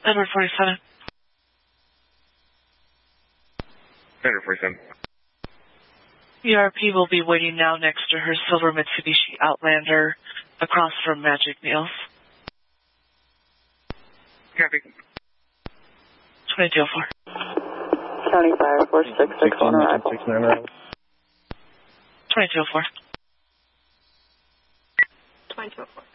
Edward 47. Edward 47. ERP will be waiting now next to her silver Mitsubishi Outlander across from Magic Meals. Copy. 2204. County Fire 466 on arrival. 2204. 2204.